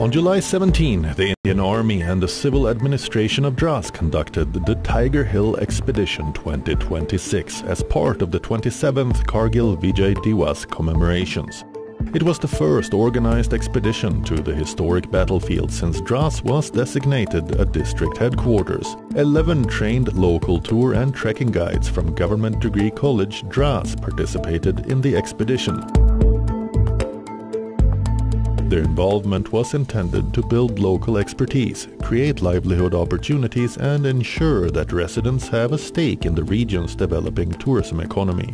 On July 17, the Indian Army and the Civil Administration of Dras conducted the Tiger Hill Expedition 2026 as part of the 27th Kargil Vijay Diwas commemorations. It was the first organized expedition to the historic battlefield since Dras was designated a district headquarters. 11 trained local tour and trekking guides from Government Degree College Dras participated in the expedition. Their involvement was intended to build local expertise, create livelihood opportunities, and ensure that residents have a stake in the region's developing tourism economy.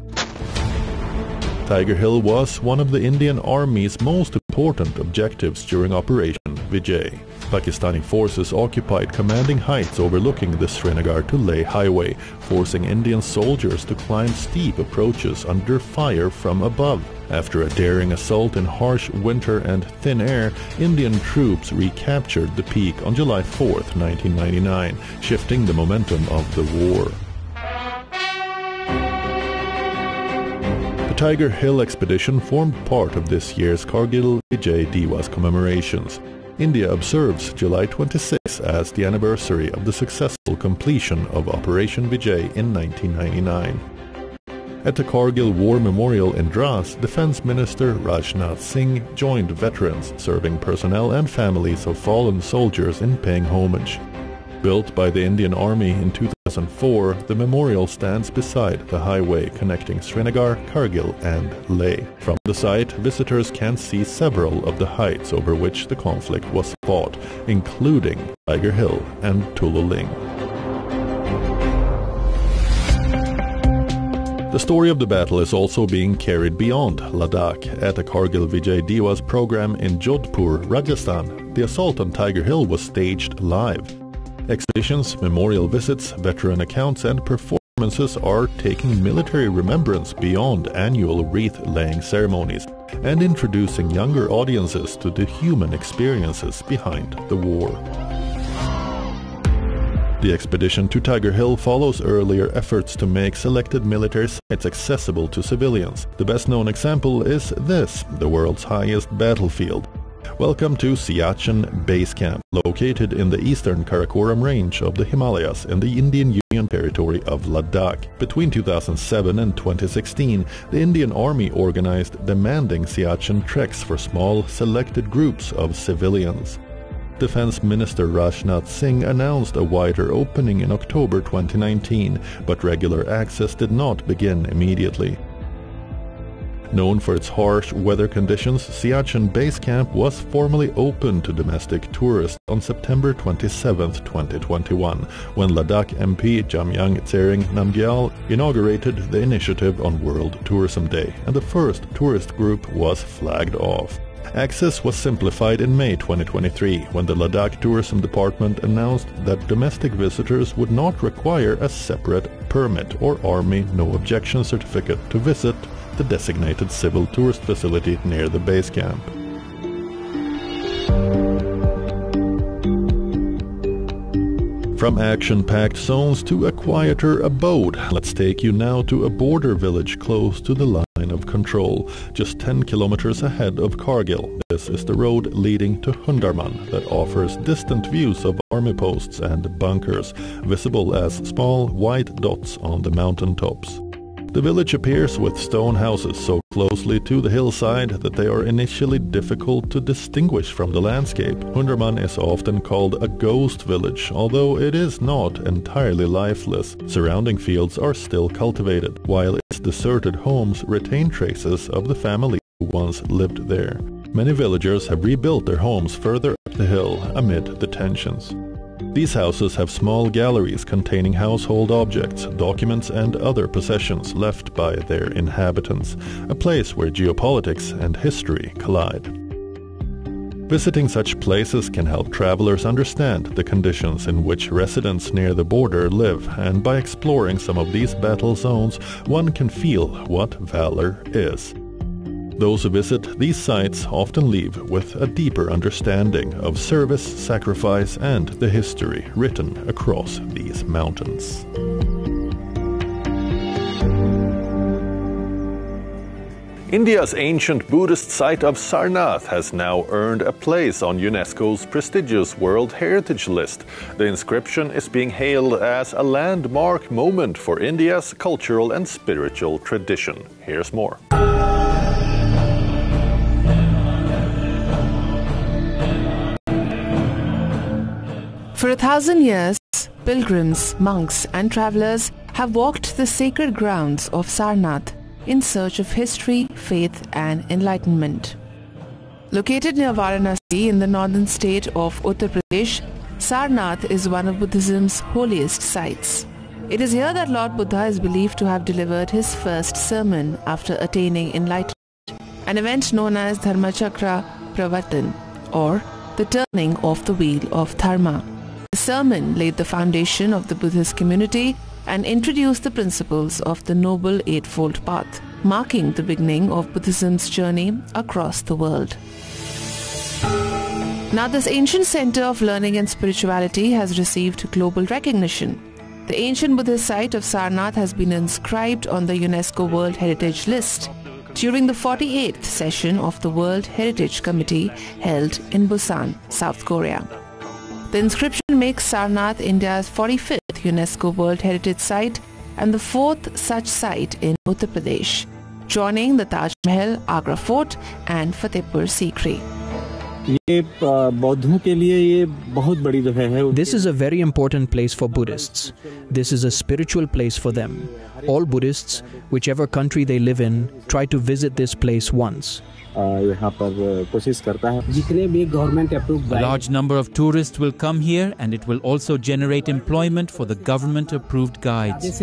Tiger Hill was one of the Indian Army's most important objectives during Operation Vijay. Pakistani forces occupied commanding heights overlooking the Srinagar to Leh highway, forcing Indian soldiers to climb steep approaches under fire from above. After a daring assault in harsh winter and thin air, Indian troops recaptured the peak on July 4, 1999, shifting the momentum of the war. The Tiger Hill expedition formed part of this year's Kargil Vijay Diwas commemorations. India observes July 26 as the anniversary of the successful completion of Operation Vijay in 1999. At the Kargil War Memorial in Dras, Defense Minister Rajnath Singh joined veterans, serving personnel and families of fallen soldiers in paying homage. Built by the Indian Army in 2004, the memorial stands beside the highway connecting Srinagar, Kargil and Leh. From the site, visitors can see several of the heights over which the conflict was fought, including Tiger Hill and Tululing. The story of the battle is also being carried beyond Ladakh. At the Kargil Vijay Diwas program in Jodhpur, Rajasthan, the assault on Tiger Hill was staged live. Expeditions, memorial visits, veteran accounts and performances are taking military remembrance beyond annual wreath-laying ceremonies and introducing younger audiences to the human experiences behind the war. The expedition to Tiger Hill follows earlier efforts to make selected military sites accessible to civilians. The best-known example is this, the world's highest battlefield. Welcome to Siachen Base Camp, located in the eastern Karakoram range of the Himalayas in the Indian Union Territory of Ladakh. Between 2007 and 2016, the Indian Army organized demanding Siachen treks for small, selected groups of civilians. Defense Minister Rajnath Singh announced a wider opening in October 2019, but regular access did not begin immediately. Known for its harsh weather conditions, Siachen Base Camp was formally open to domestic tourists on September 27, 2021, when Ladakh MP Jamyang Tsering Namgyal inaugurated the initiative on World Tourism Day, and the first tourist group was flagged off. Access was simplified in May 2023, when the Ladakh Tourism Department announced that domestic visitors would not require a separate permit or Army No Objection certificate to visit the designated civil tourist facility near the base camp. From action-packed zones to a quieter abode, let's take you now to a border village close to the line of control, just 10 kilometers ahead of Kargil. This is the road leading to Hundarman that offers distant views of army posts and bunkers, visible as small white dots on the mountain tops. The village appears with stone houses so closely to the hillside that they are initially difficult to distinguish from the landscape. Hundarman is often called a ghost village, although it is not entirely lifeless. Surrounding fields are still cultivated, while its deserted homes retain traces of the family who once lived there. Many villagers have rebuilt their homes further up the hill amid the tensions. These houses have small galleries containing household objects, documents and other possessions left by their inhabitants, a place where geopolitics and history collide. Visiting such places can help travelers understand the conditions in which residents near the border live, and by exploring some of these battle zones, one can feel what valor is. Those who visit these sites often leave with a deeper understanding of service, sacrifice, and the history written across these mountains. India's ancient Buddhist site of Sarnath has now earned a place on UNESCO's prestigious World Heritage List. The inscription is being hailed as a landmark moment for India's cultural and spiritual tradition. Here's more. For 1,000 years, pilgrims, monks, and travelers have walked the sacred grounds of Sarnath in search of history, faith, and enlightenment. Located near Varanasi in the northern state of Uttar Pradesh, Sarnath is one of Buddhism's holiest sites. It is here that Lord Buddha is believed to have delivered his first sermon after attaining enlightenment, an event known as Dharmachakra Pravartan, or the turning of the wheel of Dharma. The sermon laid the foundation of the Buddhist community and introduced the principles of the Noble Eightfold Path, marking the beginning of Buddhism's journey across the world. Now, this ancient center of learning and spirituality has received global recognition. The ancient Buddhist site of Sarnath has been inscribed on the UNESCO World Heritage List during the 48th session of the World Heritage Committee held in Busan, South Korea. The inscription makes Sarnath India's 45th UNESCO World Heritage Site and the 4th such site in Uttar Pradesh, joining the Taj Mahal, Agra Fort and Fatehpur Sikri. This is a very important place for Buddhists. This is a spiritual place for them. All Buddhists, whichever country they live in, try to visit this place once. A large number of tourists will come here, and it will also generate employment for the government-approved guides.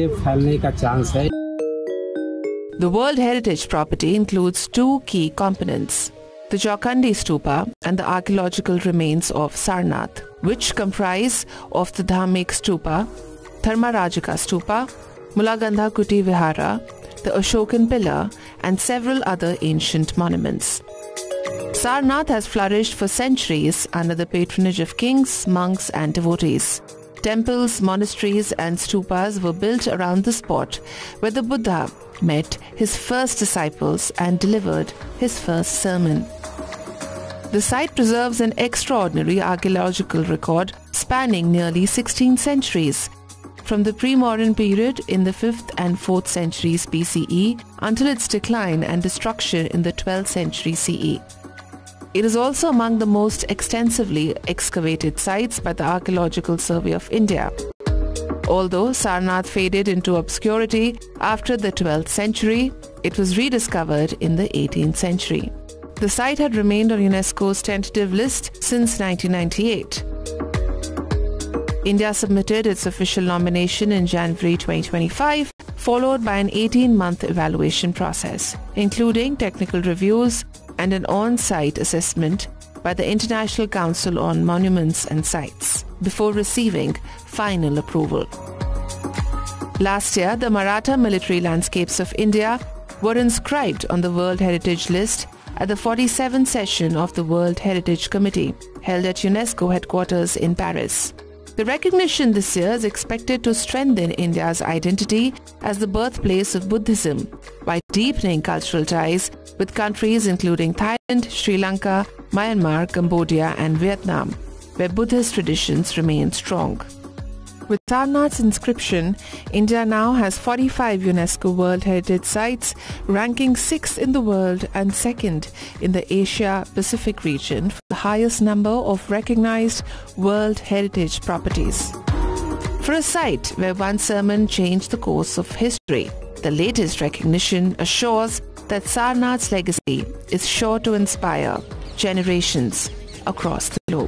The World Heritage property includes two key components: the Jokandi Stupa and the archaeological remains of Sarnath, which comprise of the Dhammik Stupa, Dharmarajika Stupa, Mulagandha Kuti Vihara, the Ashokan Pillar, and several other ancient monuments. Sarnath has flourished for centuries under the patronage of kings, monks, and devotees. Temples, monasteries, and stupas were built around the spot where the Buddha met his first disciples and delivered his first sermon. The site preserves an extraordinary archaeological record spanning nearly 16 centuries, from the pre-modern period in the 5th and 4th centuries BCE until its decline and destruction in the 12th century CE. It is also among the most extensively excavated sites by the Archaeological Survey of India. Although Sarnath faded into obscurity after the 12th century, it was rediscovered in the 18th century. The site had remained on UNESCO's tentative list since 1998. India submitted its official nomination in January 2025, followed by an 18-month evaluation process, including technical reviews and an on-site assessment by the International Council on Monuments and Sites, before receiving final approval. Last year, the Maratha military landscapes of India were inscribed on the World Heritage List at the 47th session of the World Heritage Committee, held at UNESCO headquarters in Paris. The recognition this year is expected to strengthen India's identity as the birthplace of Buddhism by deepening cultural ties with countries including Thailand, Sri Lanka, Myanmar, Cambodia, and Vietnam, where Buddhist traditions remain strong. With Sarnath's inscription, India now has 45 UNESCO World Heritage Sites, ranking 6th in the world and 2nd in the Asia-Pacific region for the highest number of recognized World Heritage properties. For a site where one sermon changed the course of history, the latest recognition assures that Sarnath's legacy is sure to inspire generations across the globe.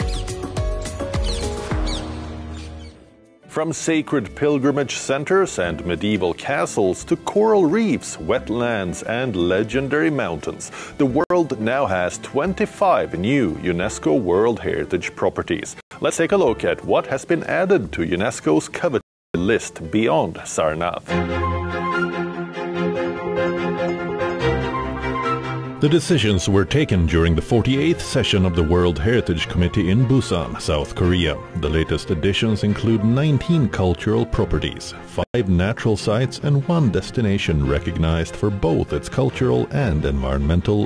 From sacred pilgrimage centers and medieval castles to coral reefs, wetlands, and legendary mountains, the world now has 25 new UNESCO World Heritage properties. Let's take a look at what has been added to UNESCO's coveted list beyond Sarnath. The decisions were taken during the 48th session of the World Heritage Committee in Busan, South Korea. The latest additions include 19 cultural properties, 5 natural sites and 1 destination recognized for both its cultural and environmental